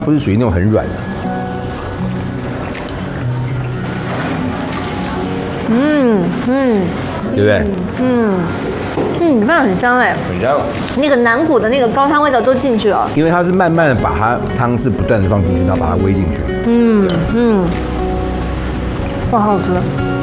不是属于那种很软的。对不对？ 饭很香哎， 很香。 那个南骨的那个高汤味道都进去了。 因为它是慢慢的把它汤是不断的放进去，然后把它煨进去。 哇，好好吃！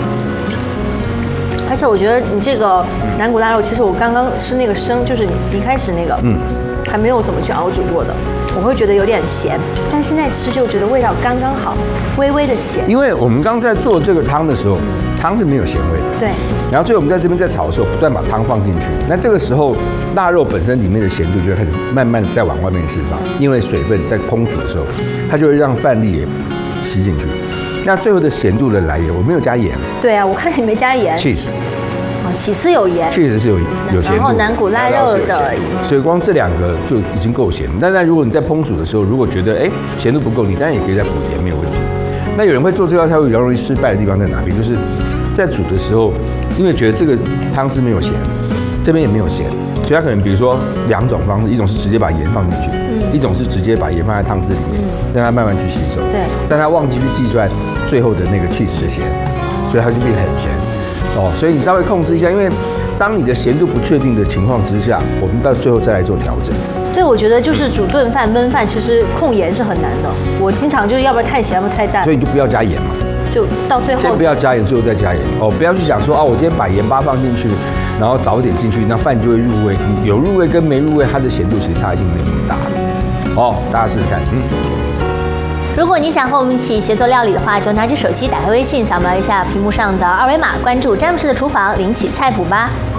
而且我觉得你这个南骨腊肉，其实我刚刚吃那个生，就是你一开始那个，还没有怎么去熬煮过的，我会觉得有点咸，但现在吃就觉得味道刚刚好，微微的咸。 因为我们刚在做这个汤的时候，汤是没有咸味的。 对。 然后最后我们在这边在炒的时候，不断把汤放进去，那这个时候腊肉本身里面的咸度就会开始慢慢的再往外面释放，因为水分在烹煮的时候，它就会让饭粒也吸进去。那最后的咸度的来源，我没有加盐。 对啊，我看你没加盐。 cheese。 起司有盐， 确实是有咸度， 然后南骨腊肉的， 所以光这两个就已经够咸。但如果你在烹煮的时候，如果觉得咸度不够，你当然也可以再补盐，没有问题。那有人会做这道菜会比较容易失败的地方在哪边？就是在煮的时候，因为觉得这个汤汁没有咸，这边也没有咸，所以他可能比如说两种方式，一种是直接把盐放进去，一种是直接把盐放在汤汁里面，让它慢慢去吸收。 对， 但他忘记去计算最后的那个cheese的咸，所以它就变得很咸。所以你稍微控制一下，因为当你的咸度不确定的情况之下，我们到最后再来做调整。 对，我觉得就是煮炖饭、焖饭，其实控盐是很难的。我经常就是要不然太咸，要不然太淡。 所以你就不要加盐嘛， 就到最后先不要加盐，最后再加盐。不要去想说我今天把盐巴放进去，然后早一点进去，那饭就会入味。有入味跟没入味，它的咸度其实差异性没有那么大的。大家试试看。 如果你想和我们一起学做料理的话，就拿起手机打开微信，扫描一下屏幕上的二维码，关注詹姆士的厨房，领取菜谱吧。